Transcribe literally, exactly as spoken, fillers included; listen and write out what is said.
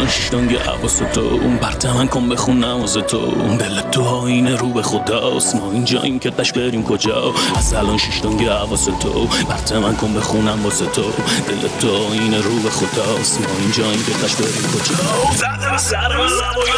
الان شیشتانگه حواس تو اون برت من کن بخونم واسه تو دل تو آینه رو به خداست ما اینجاییم که قش بریم کجا از الان شیشتانگه حواس تو برت من کن بخونم واسه تو دل تو آینه رو به خداست ما اینجاییم که قش بریم کجا زده به سر